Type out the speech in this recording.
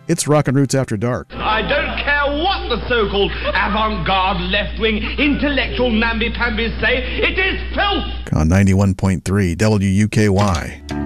It's Rockin' Roots After Dark. I don't care what the so-called avant-garde left-wing intellectual namby-pambies say. It is filth! On 91.3 WUKY.